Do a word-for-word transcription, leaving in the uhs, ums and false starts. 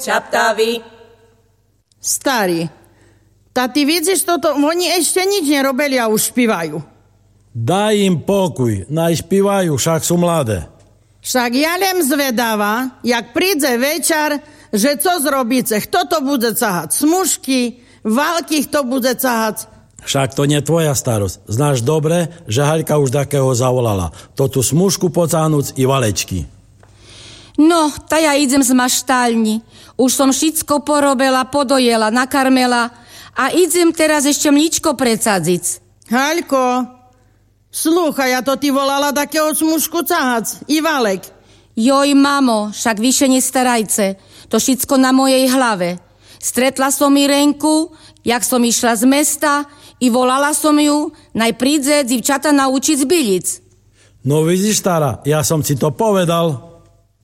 Čaptávy. Starý, tá ty vidíš toto, oni ešte nič nerobili a už špívajú. Daj im pokoj, naj špívajú, však sú mladé. Však ja len zvedáva, jak príde večer, že co zrobíte, kto to bude cahať, smužky, války, kto bude cahať. Však to nie tvoja starosť. Znáš dobre, že Haľka už takého zavolala. To tu smužku pocánúc i valečky. No, tá ja idem z maštálni. Už som všetko porobila, podojela, nakarmela a idem teraz ešte mlíčko predsadziť. Haľko, slúchaj, ja to ty volala takého smužku cahať, i valek. Joj, mamo, však vyše nestarajce. To všetko na mojej hlave. Stretla som Irenku, jak som išla z mesta i volala som ju, naj príde divčata naučiť z bilic. No vidíš, stará, ja som si to povedal.